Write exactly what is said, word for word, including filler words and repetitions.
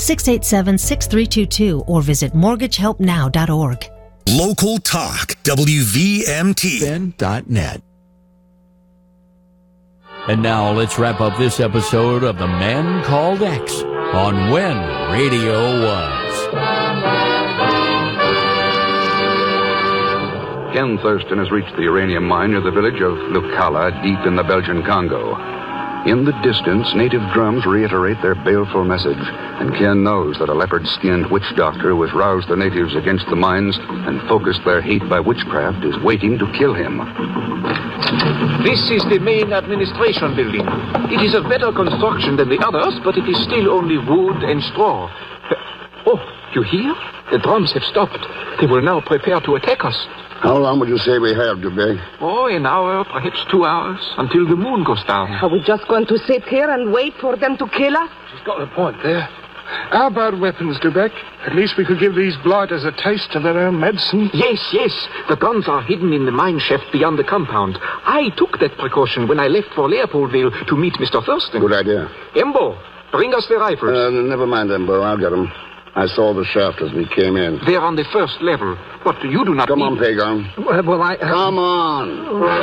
six eight seven, six three two two or visit mortgage help now dot org. Local Talk, W V M T. Ben dot net. And now let's wrap up this episode of The Man Called X on When Radio Was. Ken Thurston has reached the uranium mine near the village of Lukala, deep in the Belgian Congo. In the distance, native drums reiterate their baleful message, and Ken knows that a leopard-skinned witch doctor who has roused the natives against the mines and focused their hate by witchcraft is waiting to kill him. This is the main administration building. It is of better construction than the others, but it is still only wood and straw. Oh, you hear? The drums have stopped. They will now prepare to attack us. How long would you say we have, Dubé? Oh, an hour, perhaps two hours, until the moon goes down. Are we just going to sit here and wait for them to kill us? She's got a point there. How about weapons, Dubeck? At least we could give these blighters a taste of their own medicine. Yes, yes. The guns are hidden in the mine shaft beyond the compound. I took that precaution when I left for Leopoldville to meet Mister Thurston. Good idea. Embo, bring us the rifles. Uh, never mind, Embo. I'll get them. I saw the shaft as we came in. They're on the first level. But you do not Come need... on, Pagon. Well, well I... Uh... Come on.